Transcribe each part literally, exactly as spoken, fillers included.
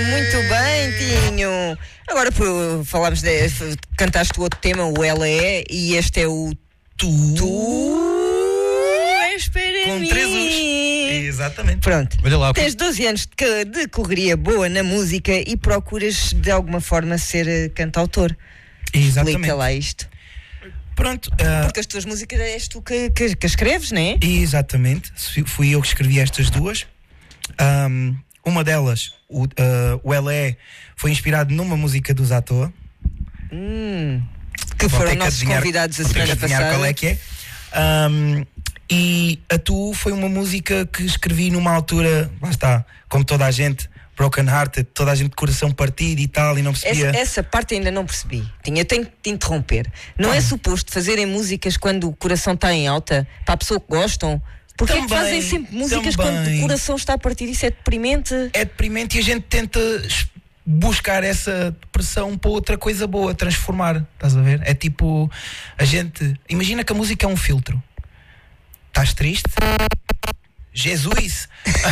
Muito bem, Tinho. Agora por, falámos de, cantaste o outro tema, o Ela É, e este é o Tu, tu és para Com mim. três U's. Exatamente. Pronto. Olha lá. Tens doze anos de, de correria boa na música e procuras de alguma forma ser uh, cantautor. Exatamente. Explica lá isto. Pronto. Uh, Porque as tuas músicas és tu que, que, que escreves, não é? Exatamente. Fui eu que escrevi estas duas. Um, uma delas, o, uh, o Ela É, foi inspirado numa música dos À Toa. Hum, que Vão foram ter que nossos adivinhar- convidados a vão ter que semana adivinhar passada. qual é que é. Um, e a Tu foi uma música que escrevi numa altura, lá está, como toda a gente, broken hearted, toda a gente de coração partido e tal, e não percebia. Essa, essa parte ainda não percebi. Tinha, tenho que te interromper. Não Ah. é suposto fazerem músicas quando o coração está em alta? Para a pessoa que gostam? Porque é que Também, fazem sempre músicas quando também. o coração está a partir? Isso é deprimente. É deprimente e a gente tenta es- buscar essa depressão para outra coisa boa, transformar, estás a ver? É tipo, a gente, imagina que a música é um filtro. Estás triste? Jesus!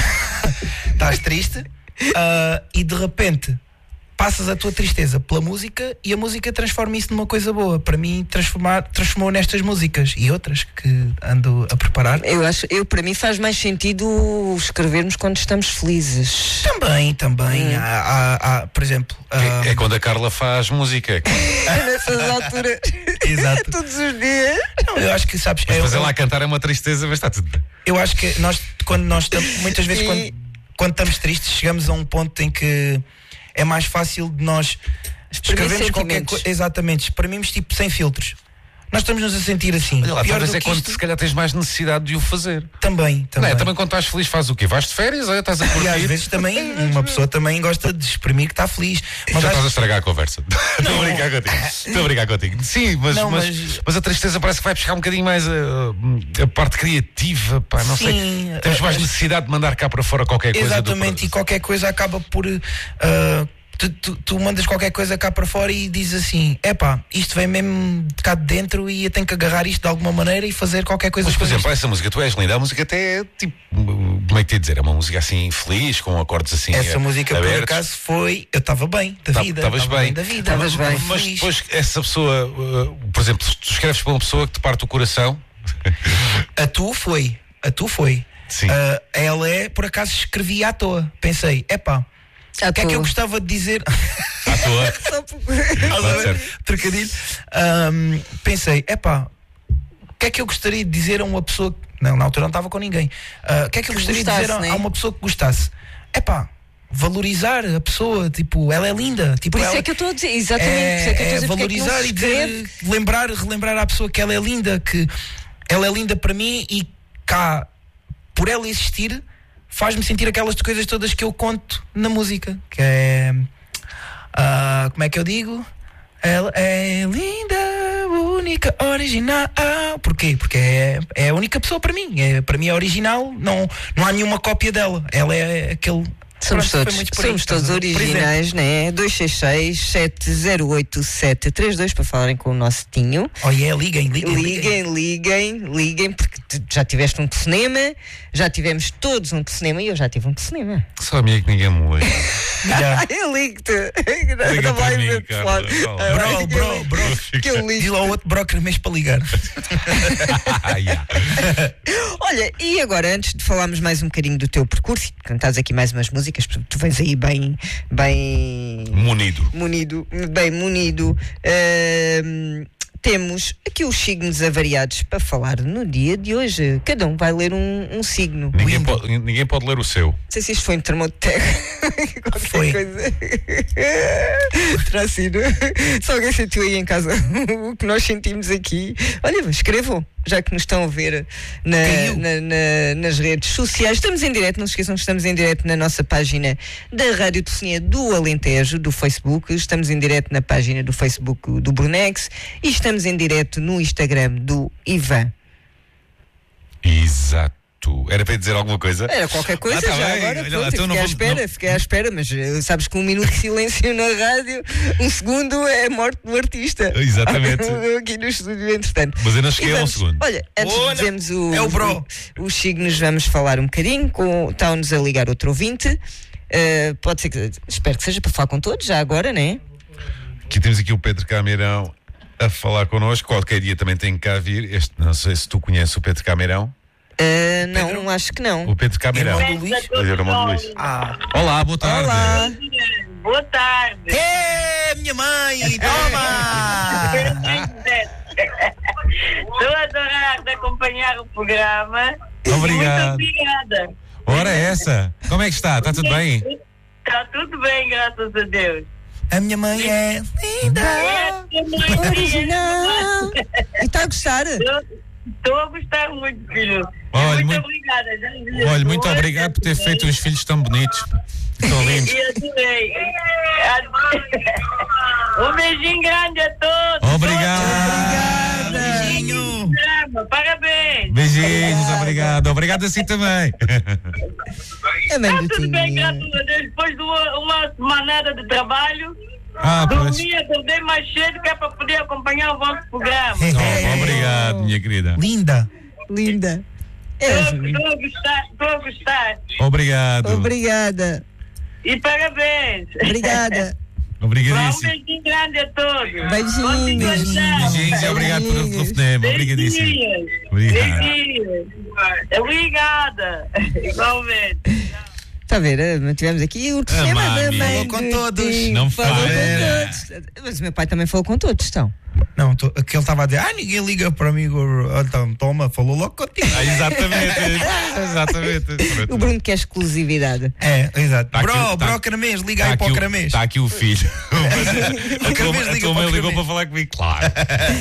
Estás triste? Ah, e de repente passas a tua tristeza pela música e a música transforma isso numa coisa boa. Para mim, transformar, transformou nestas músicas e outras que ando a preparar. Eu acho, eu, para mim faz mais sentido escrevermos quando estamos felizes. Também, também. Há, há- há, por exemplo, ah, É, é quando a Carla faz música. Nessas alturas. Exato. Todos os dias. Não, eu acho que, sabes, Mas eu, fazer lá a cantar é uma tristeza, mas está tudo bem. eu acho que nós, quando nós estamos, muitas vezes, Sim. quando, quando estamos tristes, chegamos a um ponto em que é mais fácil de nós escrevermos qualquer sentimentos. coisa. Exatamente, exprimimos tipo sem filtros. Nós estamos-nos a sentir assim. Olha lá, Pior talvez do é que quando isto, se calhar tens mais necessidade de o fazer. também, Não também. é? Também quando estás feliz faz o quê? Vais de férias? Olha, estás a E às curtir? vezes também, uma pessoa também gosta de exprimir que está feliz. Mas Já acho- estás a estragar a conversa. Estou a brincar contigo. Estou a brincar contigo. Sim, mas, Não, mas, mas- mas a tristeza parece que vai buscar um bocadinho mais a, a parte criativa. Pá, não Sim, sei. Temos mais a- necessidade de mandar cá para fora qualquer coisa. Exatamente, do... e qualquer coisa acaba por. ah, tu, tu, tu mandas qualquer coisa cá para fora e dizes assim: epá, isto vem mesmo de cá de dentro e eu tenho que agarrar isto de alguma maneira e fazer qualquer coisa. Mas, por com exemplo, isto. essa música, Tu És Linda, a música até é tipo. Como é que te ia dizer? É uma música assim feliz, com acordes assim. Essa eh, música, por abertos. acaso, foi. Eu estava bem da Tá- vida. Estavas estava bem. da vida. Estavas estava bem. Mas feliz. depois essa pessoa, uh, por exemplo, se tu escreves para uma pessoa que te parte o coração. A Tu foi. A Tu foi. Sim. Ah, ela é, por acaso, escrevi à toa. Pensei: epá, À o que é que eu toa. gostava de dizer? À toa. Só por- Estás a ver? certo. Trocadilho. Ahm, pensei, epá, o que é que eu gostaria de dizer a uma pessoa que... Não, na altura não estava com ninguém. Ah, o que é que eu Que gostaria gostasse, de dizer a, né? a uma pessoa que gostasse? Epá, valorizar a pessoa, tipo, ela é linda. Tipo, Por isso ela, é que eu estou a dizer, exatamente, por isso é que eu estou a dizer porque é que não valorizar se e escreve. dizer, lembrar, relembrar à pessoa que ela é linda, que ela é linda para mim e cá, por ela existir, faz-me sentir aquelas coisas todas que eu conto na música, que é ah, como é que eu digo? Ela é linda, única, original. Porquê? Porque é, é a única pessoa para mim. É, para mim é original, não, não há nenhuma cópia dela. Ela é aquele. Somos Pronto, foi todos, muito por aí, somos estás todos a ver? Por exemplo, originais, né? dois seis seis, sete zero oito, sete três dois para falarem com o nosso Tinho. Oh, yeah, liguem, liguem, liguem. Liguem, liguem, liguem, porque tu já tiveste um telefonema, já tivemos todos um telefonema e eu já tive um telefonema. Só a minha que ninguém me ouve. Já. Eu ligo-te. Liga Não para vai mim, ver Carla. telefone. Bro, bro, bro. Que eu Diz ligo. lá ao outro broker mesmo para ligar. Ah, yeah. Olha, e agora, antes de falarmos mais um bocadinho do teu percurso, cantares aqui mais umas músicas, porque tu vens aí bem, bem Munido. munido, bem munido. Ahm, temos aqui os signos avariados para falar no dia de hoje. Cada um vai ler um, um signo. Ninguém Lindo. pode, ninguém pode ler o seu. Não sei se isto foi um termo de terra. Qualquer Foi. coisa. Terá sido. Se alguém sentiu aí em casa o que nós sentimos aqui, olha, escrevam, já que nos estão a ver na, Caiu. na- na- nas redes sociais. Estamos em direto, não se esqueçam que estamos em direto na nossa página da Rádio Telefonia do Alentejo, do Facebook. Estamos em direto na página do Facebook do Brunex e estamos em direto no Instagram do Ivan. Exato. Era para dizer alguma coisa? Era qualquer coisa, Ah, tá já bem. agora, Olha pronto, lá, eu então não fiquei à vou- espera, não- fiquei à espera, mas eh, sabes que um minuto de silêncio na rádio, um segundo é a morte do artista. Exatamente. Aqui no estúdio, entretanto. Mas eu não cheguei E a um vamos- segundo. Olha, antes Olha, de dizermos o, é o bro. o- os signos, vamos falar um bocadinho. Com, está-nos a ligar outro ouvinte. Uh, pode ser que. Espero que seja para falar com todos, já agora, não é? Aqui temos aqui o Pedro Cameirão a falar connosco. Qualquer dia também tem que cá vir. Este, não sei se tu conheces o Pedro Cameirão. Uh, não, Pedro? acho que não. O Pedro Cameirão. Irmão do Luís? Ele é o irmão do Luís. Ah. Olá, boa tarde. Olá. Boa tarde. É, minha mãe, toma! Estou a adorar de acompanhar o programa. Obrigado. Muito obrigada. Ora, é essa. Como é que está? Está tudo bem? Está tudo bem, graças a Deus. A minha mãe é linda! É, Original. E está a gostar? Estou a gostar muito, filho. Olha, muito, muito- obrigada. Olha, muito obrigado por ter feito uns filhos tão bonitos. Tão lindos. E adorei. Um beijinho grande a todos. Obrigado. Beijinho! Parabéns. Beijinhos, obrigado. Obrigado assim também. A mãe do Está tudo bem, Tinho. graças a Deus. Depois de uma, uma semanada de trabalho, Ah, pois. dormi, acordei mais cedo que é para poder acompanhar o vosso programa. Oh, obrigado, minha querida. Linda! Linda. És Estou linda. a gostar, estou a gostar. Obrigado. Obrigada. E parabéns. Obrigada. Um Obrigadíssimo. beijinho grande a todos. Beijinhos. Continuação. Beijinhos e obrigado pelo Beijinhos. telefonema. Obrigadíssimo. Beijinhos. Obrigado. Beijinhos. Obrigada. Igualmente. Está a ver? eh, Tivemos aqui o tema mami. da mãe Falou com do todos. Tinho. Não Falou fala. com todos. Mas o meu pai também falou com todos, estão. Não, tô, que ele estava a dizer, ah, ninguém liga para mim, ah, então, toma, falou logo contigo. Ah, exatamente. Exatamente. O Bruno quer exclusividade. É, exato. Tá bro, aqui o- tá- bro, Cramês, liga Está aí para aqui, o o- Cramês. tá aqui o filho. A O tua Cramês a liga tua para mãe o ligou Cramês. para falar comigo, claro.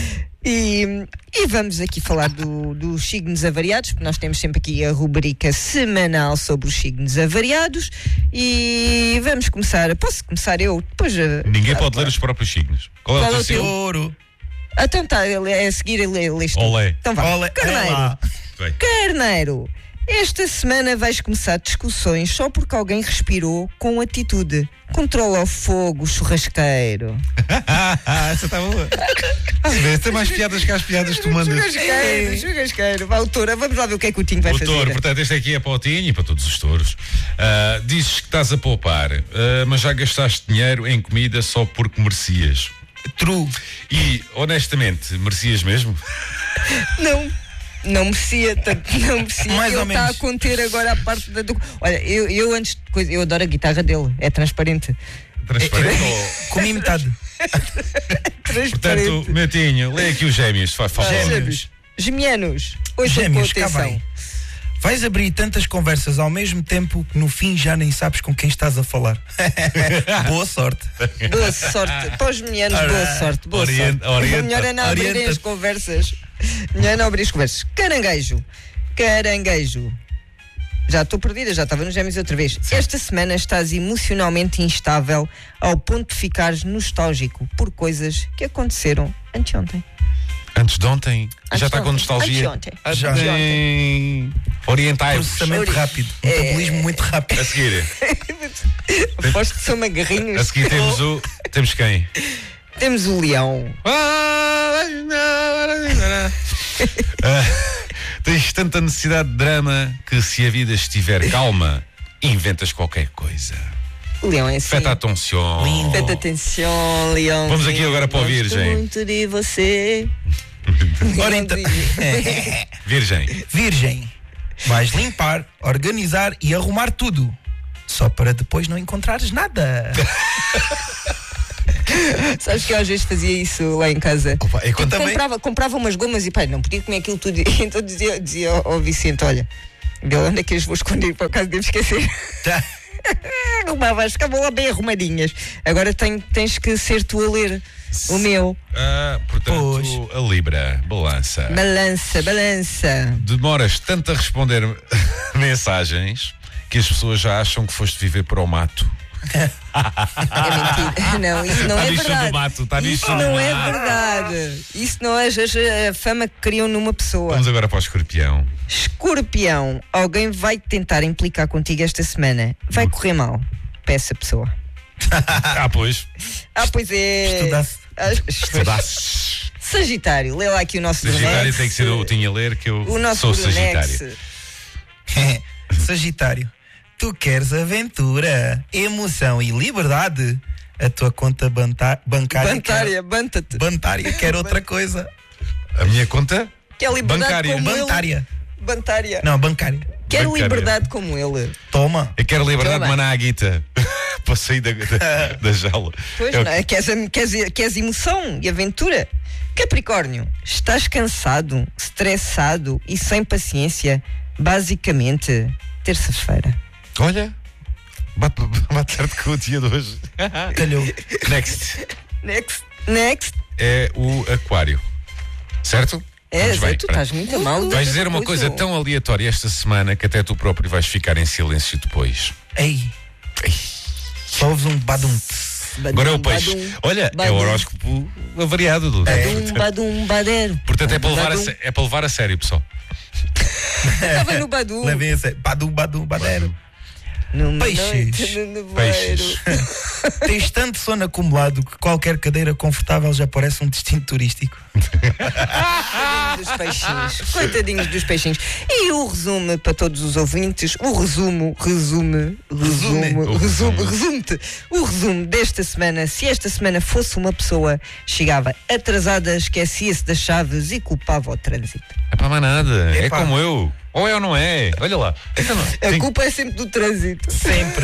E, e vamos aqui falar do, dos signos avariados, porque nós temos sempre aqui a rubrica semanal sobre os signos avariados. E vamos começar. Posso começar eu? Depois, eh, Ninguém pode ler os próprios signos. Qual é Qual é o o teu teu? signo? Ouro. então tá, ele é a seguir, ele ele leste. Olé. Então vá. Olha, Carneiro. lá. Bem. Carneiro, esta semana vais começar discussões só porque alguém respirou com atitude. Controla o fogo, churrasqueiro. Essa está boa. Às vezes tem mais piadas que as piadas que tu mandas. Churrasqueiro, churrasqueiro. Vá, autora, vamos lá ver o que é que o Tinho vai O fazer. touro, portanto, este aqui é para o Tinho e para todos os touros. Ah, dizes que estás a poupar, ah, mas já gastaste dinheiro em comida só porque merecias. True. E, honestamente, merecias mesmo? Não, não merecia, tanto não merecia. Mais Ele ou está a menos. conter agora a parte da. Do... Olha, eu, eu antes de coisa, eu adoro a guitarra dele, é transparente. Transparente ou... Comi metade. Transparente. Portanto, meu Tinho, lê aqui os gêmeos, faz favor. Gêmeos. Gemianos, ouçam com Gêmeos, cá atenção. vai. Vais abrir tantas conversas ao mesmo tempo que no fim já nem sabes com quem estás a falar. Boa sorte. Boa sorte. Para os gemianos, boa Ora, sorte. Boa orienta- sorte. orienta- Melhor é não abrirem orienta. as conversas. Melhor é não abrir as conversas. Caranguejo. Caranguejo. Já estou perdida, já estava nos gêmeos outra vez. Esta semana estás emocionalmente instável ao ponto de ficares nostálgico por coisas que aconteceram anteontem. Antes de ontem, Antes já está de com ontem. nostalgia. Anteontem. Já. Tem... Orientai-vos. Processamento rápido. Metabolismo muito rápido. A seguir, Aposto que são a magarrinhos. seguir temos o... Temos quem? Temos o leão. Ah, tens tanta necessidade de drama que se a vida estiver calma, inventas qualquer coisa. O leão é assim. Faites attention. Lindo. Presta atenção, leão. Vamos aqui agora para o Virgem. muito de você. Ora então. Virgem. Virgem. Vais limpar, organizar e arrumar tudo. Só para depois não encontrares nada. Sabes que eu às vezes fazia isso lá em casa. Opa, é Eu quando... também. Comprava, comprava umas gomas e pai, não podia comer aquilo tudo. Então dizia, dizia ao, ao Vicente: olha, de onde é que eu as vou esconder para o caso de eu esquecer? Tá. Arrumavas, ficavam lá bem arrumadinhas. Agora tem, tens que ser tu a ler o meu. Ah, portanto, a Libra, balança. Balança, balança. Demoras tanto a responder mensagens que as pessoas já acham que foste viver para o mato. É mentira. Não, isso não Tá é bicho do verdade. mato, tá bicho Isso do não é mato. verdade. Isso não é a, a fama que criam numa pessoa. Vamos agora para o escorpião. Escorpião, alguém vai tentar implicar contigo esta semana. Vai correr mal para essa pessoa. Ah, pois. Ah, pois é. Estudasse. Ah, Estudasse. Sagitário, lê lá aqui o nosso Sagitário Brunex. tem que ser eu tinha a ler que eu O nosso sou Brunex. Sagitário. Sagitário. Tu queres aventura, emoção e liberdade? A tua conta banta- bancária Bantária, banta-te. quer, bancária quer outra coisa. A minha conta? Quer liberdade Bancária. como Bantária. ele. Bantária. Não, bancária. Quer Bancária. liberdade como ele. Toma. Eu quero liberdade Toma. de manar a guita para sair da, da, da jaula. Pois É o não é? Queres, queres, queres emoção e aventura? Capricórnio, estás cansado, estressado e sem paciência? Basicamente, terça-feira. que- Olha, bate, bate certo com o dia de hoje. Calhou. Next Next. Next. é o Aquário, certo? É, Vamos Zé, bem, tu pronto. estás muito mal. Vais dizer uma coisa tão aleatória esta semana que até tu próprio vais ficar em silêncio depois. Ei. Só ouves um badum. Agora é o peixe. Badum, Olha, é badum. o horóscopo avariado. Do... Badum, badum, badero. Portanto, é para, levar a, Badum. sé- é para levar a sério, pessoal. Estava no Badu. Levem a sério. Badum, badum, badero. Numa Peixes. noite de nevoeiro. Peixes. Tens tanto sono acumulado que qualquer cadeira confortável já parece um destino turístico. Dos peixinhos. Coitadinhos dos peixinhos. E o resumo para todos os ouvintes, o resumo, resume, resume, O resume, resumo. resume-te. O resumo desta semana, se esta semana fosse uma pessoa, chegava atrasada, esquecia-se das chaves e culpava o trânsito. É para mais nada. É Epá. como eu. Ou é ou não é. Olha lá. Então, não. A Tem- culpa é sempre do trânsito. Sempre.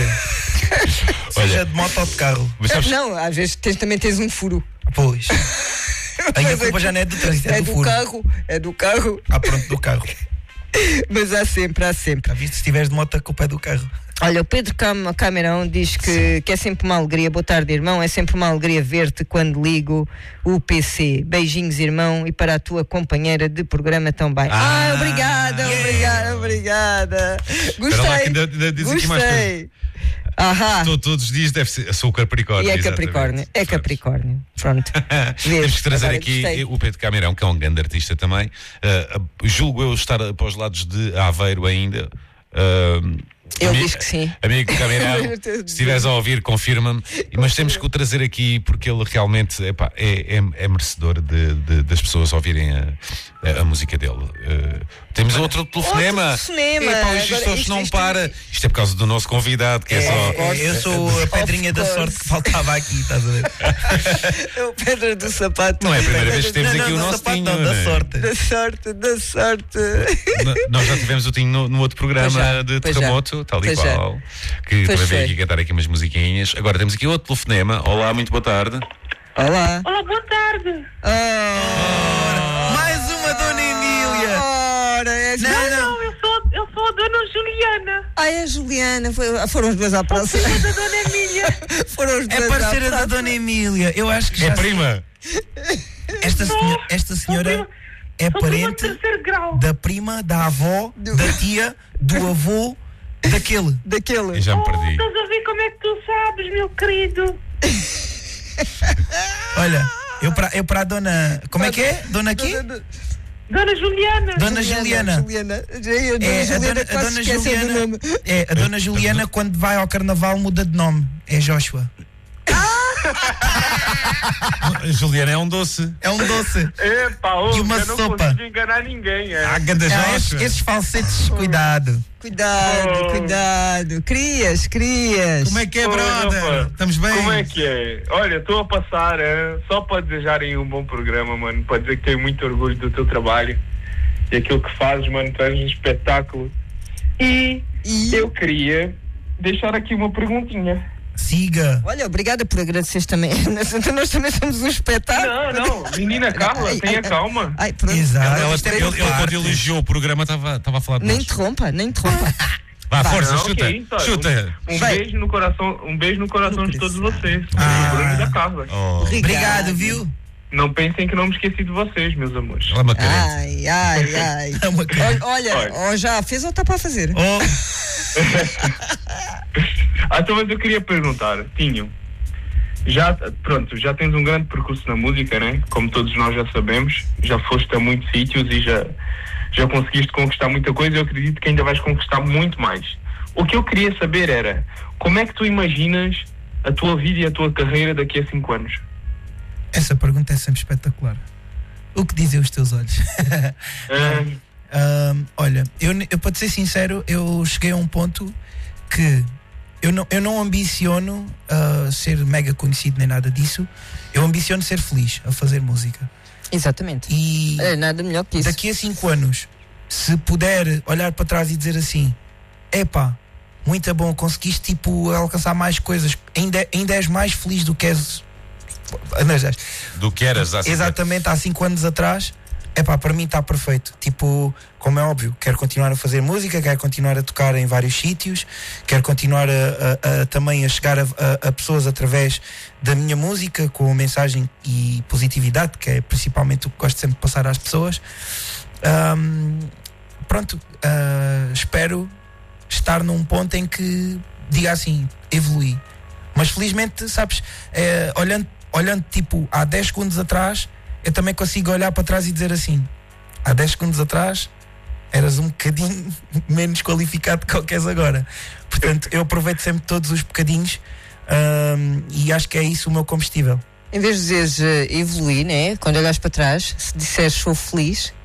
Seja de moto ou de carro. Mas sabes- Não, às vezes tens, também tens um furo. Pois. A minha Mas culpa já não é do trânsito, é, É do, do furo. carro, é do carro, Ah, pronto, do carro. mas há sempre, há sempre. Já viste? Se estiveres de moto, a culpa é do carro. Olha, o Pedro Cam Camerão diz que, que é sempre uma alegria. Boa tarde, irmão. É sempre uma alegria ver-te quando ligo o P C. Beijinhos, irmão, e para a tua companheira de programa também. Ah, Ah, obrigada, yeah. obrigada, obrigada. Espera lá que Gostei. ainda, ainda dizem aqui mais coisas. Gostei. Ahá. Estou todos os dias, deve ser. Sou o Capricórnio. E é exatamente. Capricórnio. É Capricórnio. Pronto. Temos que trazer Agora aqui gostei. o Pedro Camerão, que é um grande artista também. Uh, uh, julgo eu estar para os lados de Aveiro ainda. Uh, Ele ami- diz que sim. Amigo Camerão, se estiveres a ouvir, confirma-me. Mas temos que o trazer aqui porque ele realmente epá, é, é, é merecedor de, de- das pessoas ouvirem a, a, a música dele. Uh, temos outro telefonema. Outro telefonema. Epá, Agora, isto, isto isto- não isto- para. Isto é por causa do nosso convidado, que é, só. É, eu sou a pedrinha da course. sorte que faltava aqui, estás a ver? É o Pedro do Sapato. Não é a primeira vez que temos Não, aqui não, o não, nosso sapato Tinho. não, da né? sorte. Da sorte, da sorte. N- Nós já tivemos o Tinho no, no outro programa Pois já, de pois já. terremoto, tal e Pois já. qual. Que Pois também veio foi. aqui cantar aqui umas musiquinhas. Agora temos aqui outro telefonema. Olá, muito boa tarde. Olá. Olá, boa tarde. Oh. Mais uma Dona Emília! Ora, é Não, não. Não, eu sou, eu sou a Dona Juliana. Ai, a Juliana, foi- foram os dois à praça. Filha da Dona Emília. Foram os É dois parceira à da praça. Dona Emília. Eu acho que já. É prima. Esta, senho- esta senhora é Sou prima de parente terceiro grau. da prima, da avó, Do- da tia, do avô, daquele. Daquele. Eu já me Oh, perdi. estás a ver como é que tu sabes, meu querido? Olha, eu para eu para a Dona. Como é que é? Dona aqui? Dona Juliana. Dona Juliana. Juliana. A Dona É, a Juliana dona, a quase dona esqueceu do Juliana, nome. é, a dona Juliana quando vai ao carnaval muda de nome. É Joshua. A Juliana é um doce. É um doce. Epá, ô, E uma eu não sopa. consigo enganar ninguém. É. Ah, ganda Ah, esses, Joshua. esses falsetes, cuidado. Cuidado, Oh. cuidado. Crias, crias. Como é que é, Ô, brother? rapaz, Estamos bem? Como é que é? Olha, estou a passar é, só para desejarem um bom programa, mano. Para dizer que tenho muito orgulho do teu trabalho e aquilo que fazes, mano. Tu és um espetáculo. E E... eu queria deixar aqui uma perguntinha. Siga. Olha, obrigada por agradeceres também. Nós também somos um espetáculo. Não, não, menina, calma, Ai, tenha ai, calma. Ai, pronto. Exato. Ela, Isto é ele, por ele, quando partes. elogiou o programa, estava estava a falar de Nem nós. interrompa, nem interrompa. Vá, força, Não, chuta. ok, então, chuta. Um, um Vai. beijo no coração, um beijo no coração de todos vocês. Ah. O Bruno da casa. Oh, Obrigado, viu? Não pensem que não me esqueci de vocês, meus amores. ela é uma carente. Ai, ai, ai. É uma cara. Olha, olha, Olha. ou já fez ou está para fazer. Oh, Ah, então, mas eu queria perguntar, Tinho, já, pronto, já tens um grande percurso na música, né? Como todos nós já sabemos, já foste a muitos sítios e já, já conseguiste conquistar muita coisa e eu acredito que ainda vais conquistar muito mais. O que eu queria saber era, como é que tu imaginas a tua vida e a tua carreira daqui a cinco anos? essa pergunta é sempre espetacular. O que dizem os teus olhos? Ah, Ahm, olha, eu, eu para te ser sincero, eu cheguei a um ponto que eu não, eu não ambiciono uh, ser mega conhecido nem nada disso. Eu ambiciono ser feliz a fazer música. Exatamente. E é nada melhor que isso. Daqui a cinco anos, se puder olhar para trás e dizer assim: epá, muito bom, conseguiste tipo alcançar mais coisas, ainda, ainda és mais feliz do que és do que eras há cinco exatamente há cinco anos atrás. Epá, para mim está perfeito. Tipo, como é óbvio, quero continuar a fazer música, quero continuar a tocar em vários sítios, quero continuar a, a, a também a chegar a, a, a pessoas através da minha música, com a mensagem e positividade, que é principalmente o que gosto sempre de passar às pessoas. Um, pronto, uh, espero estar num ponto em que diga assim, evoluí. Mas felizmente, sabes, é, olhando, olhando tipo há dez segundos atrás, eu também consigo olhar para trás e dizer assim: há dez segundos atrás eras um bocadinho menos qualificado que o que és agora. Portanto, eu aproveito sempre todos os bocadinhos, um, e acho que é isso o meu combustível. Em vez de dizeres uh, evoluir, né? Quando olhas para trás, se disseres sou feliz.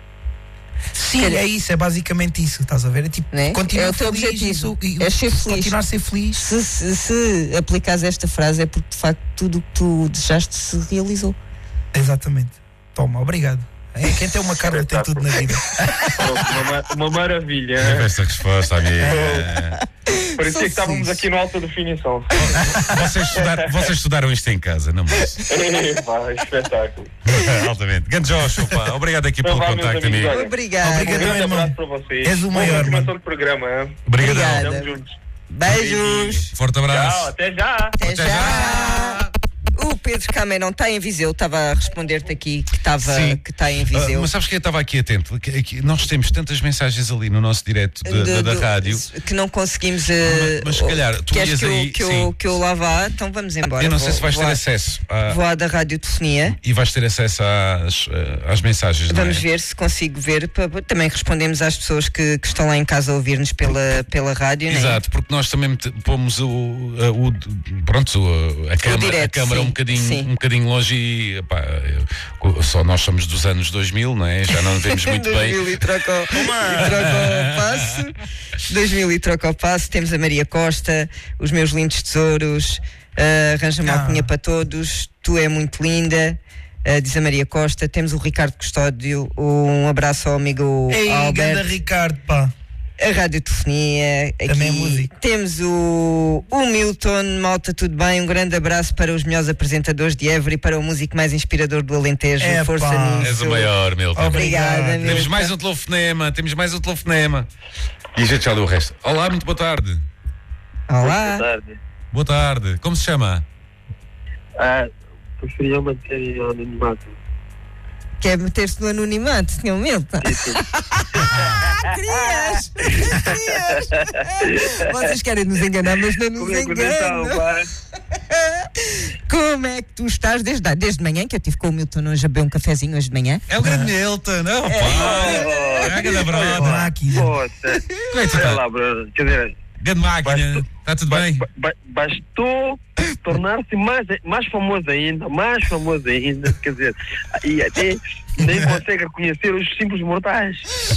Sim, é isso, é basicamente isso, estás a ver? É tipo, né? continuar é o teu feliz, objetivo, isso, e, é ser feliz. Continuar a ser feliz. Se, se, se aplicares esta frase, é porque de facto tudo o que tu desejaste se realizou. Exatamente. Toma, obrigado. É, quem tem uma Carla tem tudo na vida. Uma, uma maravilha. É esta resposta, amiga. Parecia que estávamos aqui no Alta Definição. Vocês estudaram, vocês estudaram isto em casa, não mais? É, pá, espetáculo. Altamente. Grande Joshua, pá. Obrigado aqui pelo Então, contacto, amigo. Olha, Obrigado. Obrigado, um grande irmão. abraço para vocês. És o maior, Boa mano. do programa. Hein? Obrigadão. Obrigada. Estamos juntos. Beijos. Forte abraço. Tchau, até já. Até, Até já. já. O Pedro Cameron está em Viseu, estava a responder-te aqui que estava Sim. que está em Viseu. Uh, mas sabes que eu estava aqui atento? Que, que nós temos tantas mensagens ali no nosso direto de, De- de- da do- rádio. que não conseguimos. uh, Mas- mas se calhar, tu queres ias que, eu, aí, que, eu, sim. que eu lá vá? Então vamos embora. Eu não sei Vou- se vais vou ter à- acesso a, Vou à da Radiotelefonia. e vais ter acesso às, às mensagens. Vamos não é? ver se consigo ver. pa- pa- Também respondemos às pessoas que, que estão lá em casa a ouvir-nos pela, pela rádio. Exato, porque nós também mete- pomos o, o, o- pronto, a, a, câmara, direto, a câmara sim, um bocadinho, sim. um bocadinho longe e epá, eu- só nós somos dos anos dois mil, não é? Já não vemos muito dois bem. mil e troca o, e troca o passo. dois mil e troca o passo. Temos a Maria Costa, os meus lindos tesouros, uh, arranja uma Ah. alcunha para todos, tu é muito linda. Uh, diz a Maria Costa. Temos o Ricardo Custódio. Um abraço ao amigo Ei, Alberto. ganda Ricardo, pá. A Radiotelefonia. Também aqui. é música. Temos o, o Milton. Malta, tudo bem? Um grande abraço para os melhores apresentadores de Évora e para o músico mais inspirador do Alentejo. Epá. Força nisso. És o maior, Milton. Obrigada, Obrigado. Temos Milton. mais um telefonema, temos mais um telefonema. E a gente já leu o resto. Olá, muito boa tarde. Olá. tarde. Boa tarde. Como se chama? Ah, preferia manter o anonimato. Quer meter-se no anonimato, senhor Milton? Querias! Querias! Vocês querem nos enganar, mas não nos enganam. Como é que tu estás desde, desde manhã? Que eu estive com o Milton hoje a beber um cafezinho hoje de manhã. É o grande Milton, não? Pá. É a grande brother. Máquina. Poxa, Como é que tu olha está? lá, brother. Quer dizer, Grande máquina. Está tudo bem? ba- ba- bastou tornar-se mais, mais famoso ainda, mais famoso ainda, quer dizer, e até nem consegue reconhecer os simples mortais.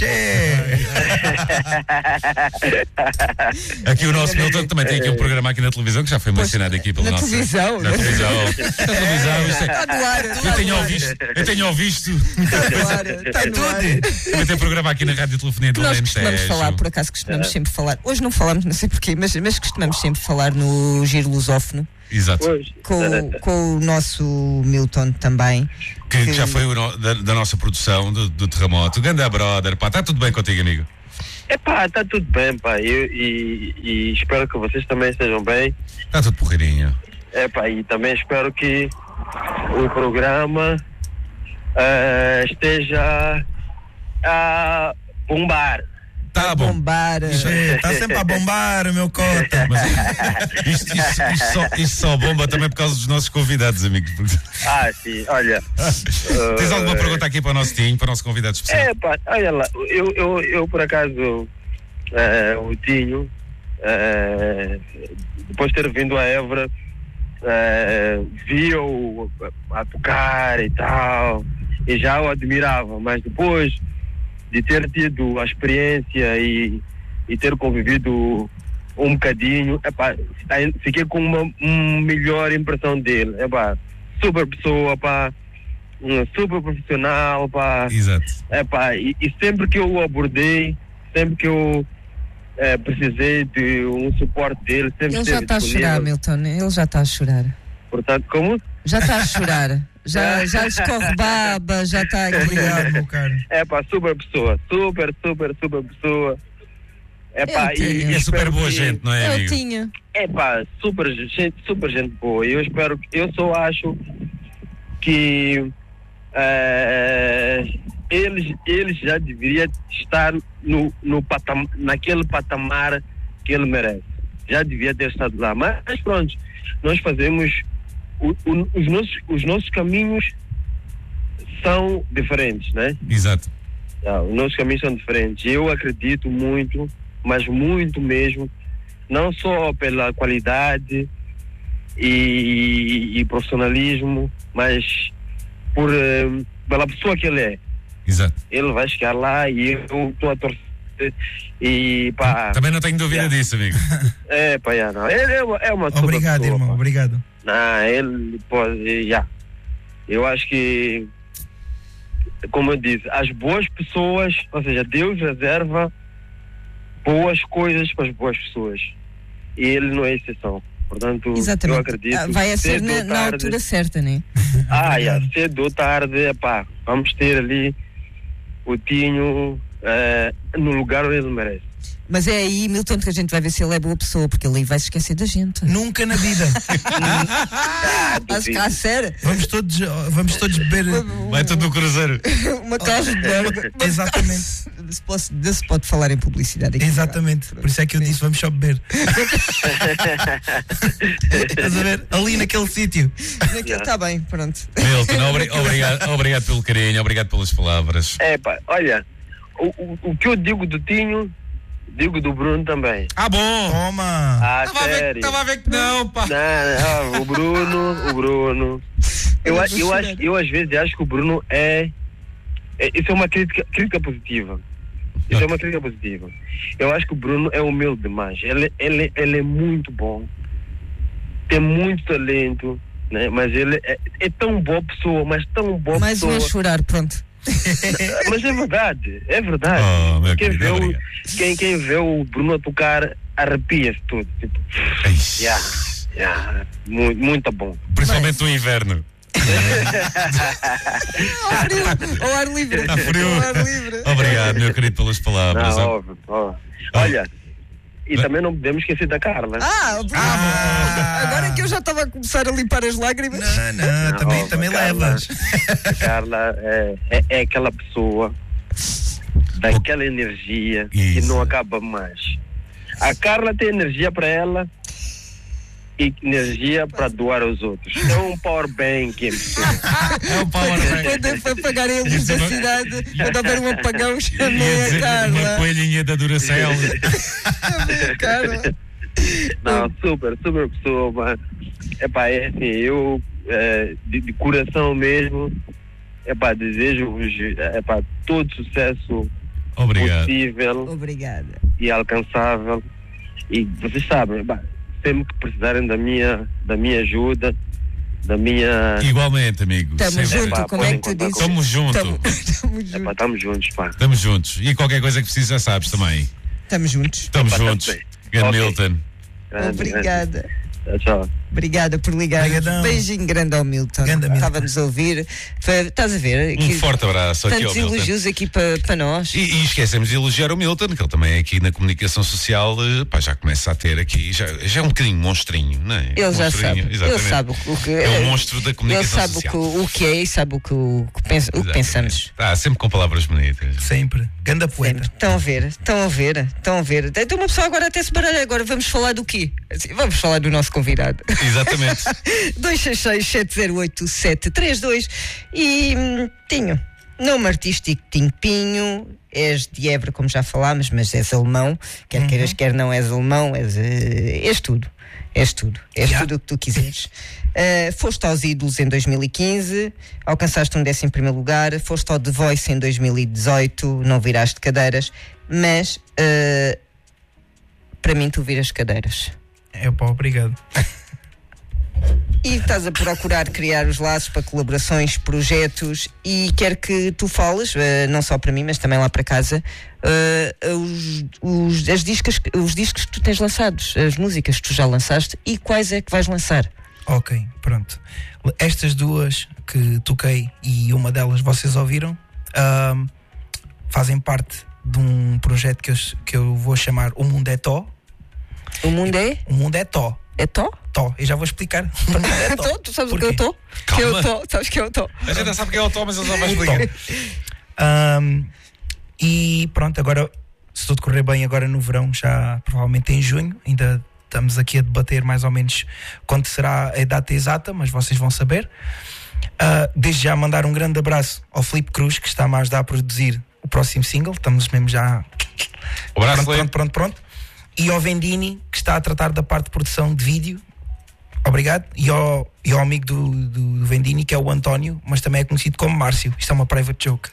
Aqui o nosso Milton também tem aqui um programa aqui na televisão que já foi mencionado aqui pela na nossa... televisão, Na né? televisão. Na televisão. Isto é... Está no ar. Eu tenho ouvido, eu tenho ouvido. Está no ar. Está no ar. Também tem programa aqui na Rádio Telefonia do Nós costumamos Alentejo. falar, por acaso costumamos sempre falar. Hoje não falamos, não sei porquê, mas, mas costumamos sempre falar no Giro Lusófono. Exato. Pois. Com, com o nosso Milton também. Que, que já foi o no- da, da nossa produção do, do terremoto. Ganda brother, pá, está tudo bem contigo, amigo? Epá, está tudo bem, pá, eu, e, e espero que vocês também estejam bem. Está tudo porreirinho. Epá, e também espero que o programa eh, esteja a bombar. Tá bom. Bombar. Está sempre a bombar, meu cota. Mas isto, isto, isto, só, isto só bomba também por causa dos nossos convidados, amigos. Ah, sim, olha. Tens eh, alguma pergunta aqui para o nosso team, para o nosso convidado especial? É, pá, olha lá, eu, eu, eu por acaso, eh, o Tinho, eh, depois de ter vindo a Évora, eh, vi-o a tocar e tal, e já o admirava, mas depois de ter tido a experiência e, e ter convivido um bocadinho, epá, fiquei com uma, uma melhor impressão dele. Epá, super pessoa, pá, um super profissional, pá. Exato. Epá, e, e sempre que eu o abordei, sempre que eu é, precisei de um suporte dele, sempre Ele já está a chorar, Milton, ele já está a chorar. Portanto, como? Já está a chorar. Já, já escorre baba, já está aqui. Obrigado, meu caro. É pá, super pessoa, super, super, super pessoa. É pá, Eu e, tinha. e É super espero boa que- gente, não é, Eu amigo? tinha. É pá, super gente, super gente boa. Eu espero, eu só acho que eh, eles, eles já deveriam estar no, no patam, naquele patamar que ele merece. Já devia ter estado lá. Mas pronto, nós fazemos o, o, os, nossos, os nossos caminhos são diferentes, né? Exato. Ah, os nossos caminhos são diferentes. Eu acredito muito, mas muito mesmo, não só pela qualidade e, e profissionalismo, mas por, eh, pela pessoa que ele é. Exato. Ele vai chegar lá e eu estou a torcer e pá, Também não tenho dúvida Yeah. disso, amigo. é pá, já, não. Ele é uma, é uma super Obrigado, pessoa, irmão, pá. obrigado. Não, ele pode, já. Eu acho que, como eu disse, as boas pessoas, ou seja, Deus reserva boas coisas para as boas pessoas. E ele não é exceção. Portanto, Exatamente. eu acredito. Ah, vai a ser cedo na, ou na tarde- altura certa, né? Ah, já, Obrigado. cedo ou tarde, epá, vamos ter ali o Tinho eh, no lugar onde ele merece. Mas é aí, Milton, que a gente vai ver se ele é boa pessoa, porque ele aí vai se esquecer da gente. Nunca na vida. Acho que há sério. Vamos todos, vamos todos beber. Vai tudo no cruzeiro. Uma caixa de berga. Exatamente. Se pode, se pode falar em publicidade aqui. Exatamente. Por isso é que eu disse: vamos só beber. Estás a ver? Ali naquele sítio. Está bem, pronto. Milton, obri- obrigado, obrigado pelo carinho, obrigado pelas palavras. Epá, olha, o, o, o que eu digo do Tinho, digo do Bruno também. Ah, bom! Toma. Ah, Estava a ver, sério. estava a ver que não, pá. Não, não, o Bruno, o Bruno. Eu, a- eu, acho, eu às vezes acho que o Bruno é, é isso é uma crítica, crítica positiva. Isso é uma crítica positiva. Eu acho que o Bruno é humilde demais. Ele, ele, ele é muito bom. Tem muito talento, né? Mas ele é, é tão boa pessoa, mas tão boa Mais um pessoa. a chorar, pronto. Mas é verdade, é verdade. Oh, meu quem, querido, vê o, obrigado. quem, quem vê o Bruno a tocar arrepia-se tudo. Tipo, Ai, yeah, yeah, muito, muito bom. Principalmente no inverno. Ao frio, ao ar livre. Está frio. Ao ar livre. Obrigado, meu querido, pelas palavras. Não, óbvio, óbvio. Olha, e também não podemos esquecer da Carla. Ah, Bruno. Ah. Agora é que eu já estava a começar a limpar as lágrimas. Não, não, Não, também, ó, também Carla. levas. A Carla é, é, é aquela pessoa daquela energia que Isso. não acaba mais. A Carla tem energia para ela e energia para doar aos outros. É um power bank. É o power bank. Quando é para apagar a luz da cidade, quando houver um apagão, chamei Ia a dizer uma Carla. coelhinha da Duracell. Chamei a Carla. Não, super, super pessoa, mas epá, é assim, eu é, de, de coração mesmo, epá, desejo-vos epá, todo sucesso Obrigado. possível Obrigada. e alcançável. E vocês sabem, epá, sempre que precisarem da minha, da minha ajuda, da minha. Igualmente, amigo. Estamos Sempre. juntos, Pá, como é que tu podem contar dizes? Estamos juntos. Estamos Epá, juntos. estamos juntos, pá. Estamos juntos. E qualquer coisa que precisas, já sabes também. Estamos juntos. Estamos Epá, tá juntos. bem. Grande Ok. Milton. Grande, Obrigada. grande. Tchau, tchau. Obrigada por ligar. Obrigadão. Beijinho grande ao Milton. Grande Milton. Estava-nos a ouvir. Foi- Estás a ver? Um Que- forte abraço aqui ao Tantos Milton. elogios aqui para para nós. E, e esquecemos de elogiar o Milton, que ele também é aqui na comunicação social, eh, pá, já começa a ter aqui, já, já é um bocadinho monstrinho, não é? Ele já Monstrinho, sabe. Ele exatamente. sabe o que- o que É um monstro da Ele comunicação sabe o social. que, o que é e sabe o que, o que, pensa- o que Exatamente. pensamos. Ah, sempre com palavras bonitas. Sempre. Ganda poeta. Sempre. Estão a ver, estão a ver, estão a ver. Então uma pessoa agora até se baralha. Agora vamos falar do quê? Assim, vamos falar do nosso convidado. Exatamente. dois seis seis, sete zero oito, sete três dois. E hum, Tinho, nome artístico Tinho Pinho. És de Évora, como já falámos, mas és alemão. Quer Uhum. queiras, quer não és alemão. És, eh, és tudo. És tudo. És Yeah. tudo o que tu quiseres. Uh, foste aos Ídolos em dois mil e quinze, alcançaste um décimo primeiro lugar. Foste ao The Voice em dois mil e dezoito, não viraste cadeiras. Mas uh, para mim tu viras cadeiras. É pá, obrigado. E estás a procurar criar os laços para colaborações, projetos, e quero que tu fales, uh, não só para mim, mas também lá para casa, uh, os, os, as discas, os discos que tu tens lançados, as músicas que tu já lançaste e quais é que vais lançar. Ok, pronto. Estas duas que toquei e uma delas vocês ouviram, uh, fazem parte de um projeto que eu, que eu vou chamar O Mundo é Tó. O mundo é? O Mundo é Tó. É Tó? Tó, eu já vou explicar. É tó. Tu sabes o que é o Tó? Que é o Tó, sabes que é o Tó? A gente já sabe que é o Tó, mas eu só vou explicar. Um, e pronto, agora, se tudo correr bem, agora no verão, já provavelmente em junho, ainda estamos aqui a debater mais ou menos quando será a data exata, mas vocês vão saber. Uh, desde já mandar um grande abraço ao Filipe Cruz, que está-me a ajudar a produzir o próximo single. Estamos mesmo já O braço pronto, pronto, pronto, pronto. E ao Vendini, que está a tratar da parte de produção de vídeo. Obrigado. E ao, e ao amigo do, do, do Vendini, que é o António, mas também é conhecido como Márcio. Isto é uma private joke.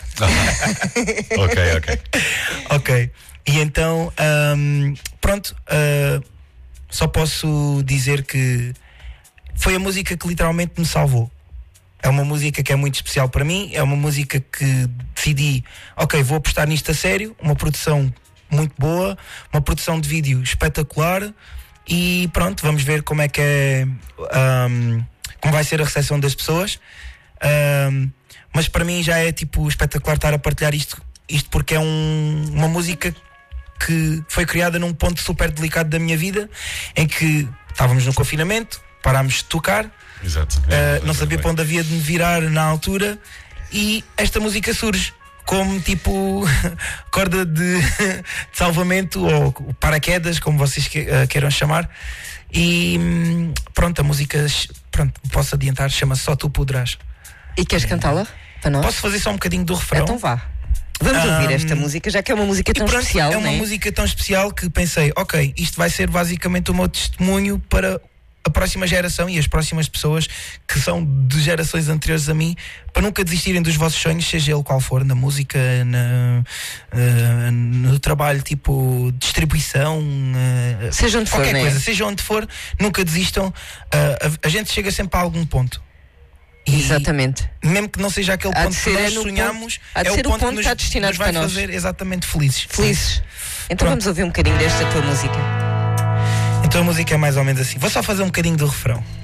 Ok, ok. Ok. E então, um, pronto, uh, só posso dizer que foi a música que literalmente me salvou. É uma música que é muito especial para mim. É uma música que decidi, ok, vou apostar nisto a sério. Uma produção muito boa, uma produção de vídeo espetacular. E pronto, vamos ver como é que é, um, como vai ser a recepção das pessoas. Um, mas para mim já é tipo espetacular estar a partilhar isto, isto porque é um, uma música que foi criada num ponto super delicado da minha vida, em que estávamos no confinamento, parámos de tocar. Exato. Uh, não sabia para onde havia de me virar na altura, e esta música surge como tipo corda de, de salvamento, ou paraquedas, como vocês que, uh, queiram chamar. E pronto, a música, pronto, posso adiantar, chama-se Só Tu Poderás. E queres cantá-la para nós? Posso fazer só um bocadinho do refrão? Então vá. Vamos Um, ouvir esta música, já que é uma música tão pronto, especial, é uma não é? música tão especial que pensei, ok, isto vai ser basicamente o meu testemunho para a próxima geração e as próximas pessoas que são de gerações anteriores a mim, para nunca desistirem dos vossos sonhos, seja ele qual for, na música, na, uh, no trabalho, tipo distribuição, uh, Seja onde for, qualquer né? coisa, seja onde for, nunca desistam. Uh, a, a gente chega sempre a algum ponto. E Exatamente. mesmo que não seja aquele Há de ponto que ser nós no sonhamos, ponto- há de é ser o o ponto, ponto que nos, que está destinado nos vai para nós. fazer exatamente felizes. Felizes. Então Pronto. vamos ouvir um bocadinho desta tua música. Então a música é mais ou menos assim. Vou só fazer um bocadinho do refrão.